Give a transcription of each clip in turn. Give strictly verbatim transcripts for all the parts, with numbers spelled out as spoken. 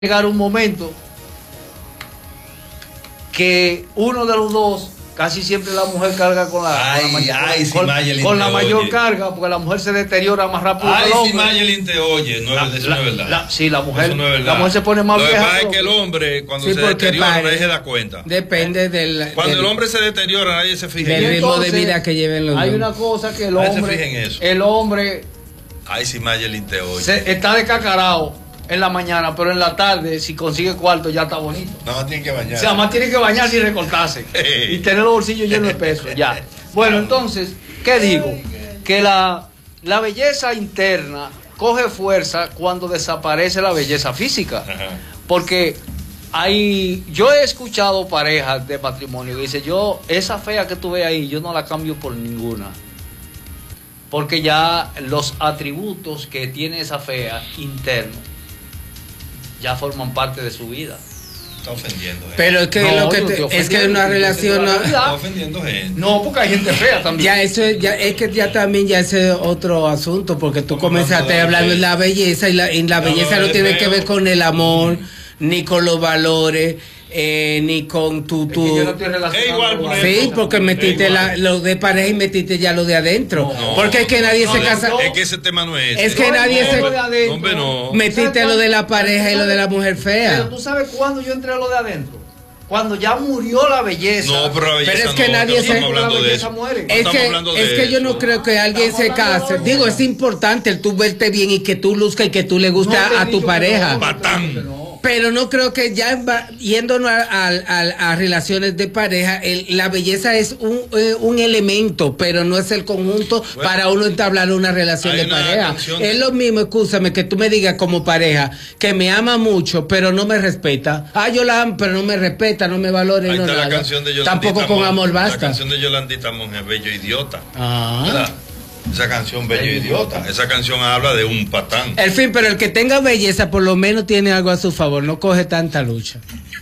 llegar un momento que uno de los dos, casi siempre la mujer carga con la, ay, con la, ay, con, si con, con la mayor oye. carga, porque la mujer se deteriora más rápido ay, que el hombre. si Mayelin te oye, no, la, eso la, no es verdad. La, sí, la mujer, eso no es verdad. La mujer se pone más Lo vieja. Lo que pasa es que el hombre, cuando sí, se deteriora, pare, nadie se da cuenta. Depende del... Cuando del, el hombre se deteriora, nadie se fija del en ritmo entonces, de vida que lleven los hay dos. una cosa que el nadie hombre... se fija en eso. El hombre... Ay, si Mayelin te oye. Se, está descacarado en la mañana, pero en la tarde, si consigue cuarto, ya está bonito. Nada más tiene que bañarse. O sea, más tiene que bañarse y recortarse. Y tener los bolsillos llenos de peso, ya. Bueno, entonces, ¿qué digo? Que la, la belleza interna coge fuerza cuando desaparece la belleza física. Ajá. Porque hay, yo he escuchado parejas de matrimonio que dicen, yo, esa fea que tú ves ahí, yo no la cambio por ninguna. Porque ya los atributos que tiene esa fea interna ya forman parte de su vida. Está ofendiendo gente. Pero es que No, lo que te, es que una relación no, está ofendiendo gente. No, porque hay gente fea también. ya eso es, ya es que ya también ya ese es otro asunto, porque tú comenzaste a hablar de la belleza y la, y la belleza no tiene que ver con el amor, ni con los valores, eh, ni con tu... tu... Es que yo no estoy relacionado es igual, por con la sí, belleza. porque metiste la, lo de pareja y metiste ya lo de adentro. No, porque es que nadie no, se no, casa... no, es que ese tema no es. Es que no, nadie no, se... Lo de adentro. Hombre, no. Metiste lo de la pareja y lo de la mujer Pero fea. tú sabes cuándo yo entré a lo de adentro. Cuando ya murió la belleza. No, pero la belleza Pero es que no, nadie no se- estamos hablando la de belleza eso. muere. No Es estamos que, hablando de es que yo eso. no creo que alguien se Estamos hablando case. de Digo, eso. es importante el tú verte bien y que tú luzcas y que tú le guste No te he a, a dicho tu que pareja. no, no te he dicho Patán. que no. Pero no creo que ya va- yéndonos a, a, a- a relaciones de pareja, el- la belleza es un, eh, un elemento, pero no es el conjunto Bueno, para uno entablar una relación hay de una pareja. canción de- Es lo mismo, escúchame, que tú me digas como pareja que me ama mucho, pero no me respeta. Ah, yo la amo, pero no me respeta, no me valora y Ahí no está la nada. canción de Yolandita Tampoco con Mon- amor La basta. canción de Yolandita Monge, Bello Idiota. Ah. ¿Verdad? Esa canción, Bello Bello Idiota. Idiota. Esa canción habla de un patán. En fin, pero el que tenga belleza por lo menos tiene algo a su favor, no coge tanta lucha.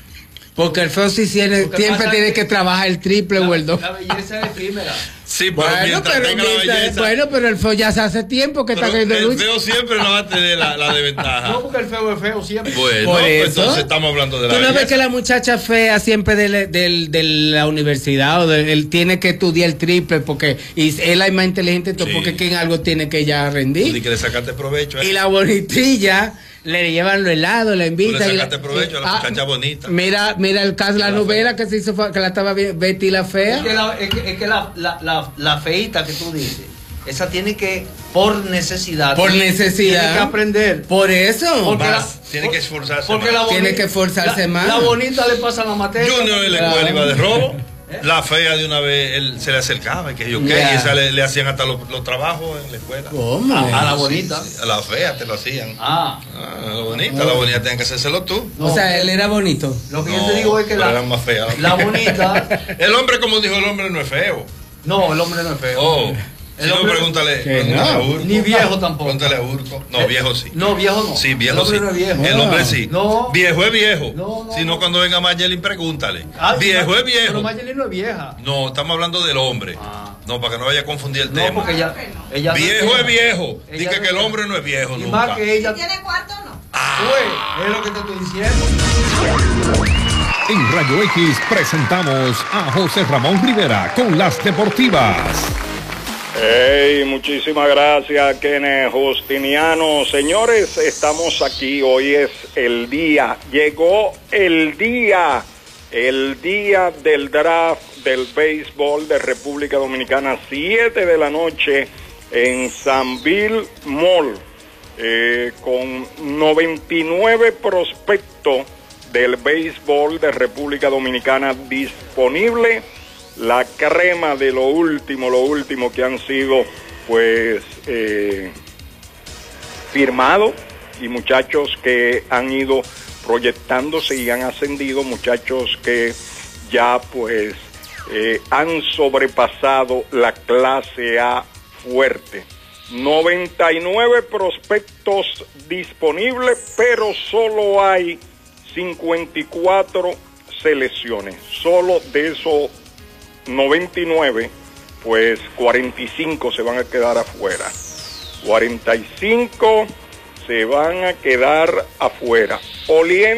Porque el feo sí tiene, Lo que siempre pasa tiene es que que trabajar el triple o el La, doble. la belleza es efímera. Sí, pero Bueno, mientras pero, tenga la mientras- belleza. bueno, pero el feo ya hace tiempo que pero está cogiendo el lucha. feo siempre no va a tener la, la desventaja. No, porque el feo es feo siempre. Bueno, Por pues eso. entonces estamos hablando de la Tú no ves belleza. que la muchacha fea siempre de, la- del- de la universidad o de, él tiene que estudiar el triple porque y es la más inteligente entonces, Sí. porque que en algo tiene que ya Tú rendir. di que le sacaste provecho. ¿eh? Y la bonitilla le llevan los helados, la Tú invitan. le y la- sacaste provecho a la Ah, muchacha bonita. Mira, mira el caso, la La novela que se hizo, fue- que la estaba vi- Betty la fea. Es que, la, es que, es que la, la, la, la feíta que tú dices, esa tiene que, por necesidad. Por tiene- necesidad. Tiene que aprender. Por eso. Porque Más, la- tiene que esforzarse porque más. la Tiene bonita- que esforzarse la- más. La bonita le pasa la materia. Junior en la Claro. escuela iba de robo. La fea de una vez él se le acercaba y que yo qué, Ya. y esa le, le hacían hasta los, los trabajos en la escuela. ¿Cómo? A la bonita. Sí, a la fea te lo hacían. Ah, Ah, a la bonita, a la bonita tenían que hacérselo tú. O sea, él era bonito. lo que No, yo te digo es que pero la, eran más feas. la bonita. El hombre, como dijo el hombre, no es feo. No, el hombre no es feo. Oh, si El no, hombre- pregúntale, Que pregúntale no. a Urco. Ni viejo tampoco. Pregúntale a Urco. No, Eh, viejo sí. No, viejo no. Sí, viejo el hombre sí. no es viejo. El hombre sí. No. Viejo es viejo. No, no, si no, no. cuando venga Mayelin, pregúntale. Ah, viejo es Pero viejo. Mayelin no es vieja. No, estamos hablando del hombre. Ah. No, para que no vaya a confundir el No, tema. porque ella, ella no Viejo es viejo. Ella Dice no que el es hombre no es viejo Y nunca. más que ella. ¿Tiene cuarto o no? Pues, es lo que te estoy diciendo. En Rayo X presentamos a José Ramón Rivera con las deportivas. Hey, muchísimas gracias, Kenneth Justiniano. Señores, estamos aquí. Hoy es el día. Llegó el día. El día del draft del béisbol de República Dominicana. Siete de la noche en Sanville Mall. Eh, con noventa y nueve prospectos del béisbol de República Dominicana disponible. La crema de lo último, lo último que han sido pues eh, firmados y muchachos que han ido proyectándose y han ascendido, muchachos que ya pues eh, han sobrepasado la clase A fuerte. noventa y nueve prospectos disponibles, pero solo hay cincuenta y cuatro selecciones. Solo de esos noventa y nueve, pues cuarenta y cinco se van a quedar afuera. cuarenta y cinco se van a quedar afuera. Oliendo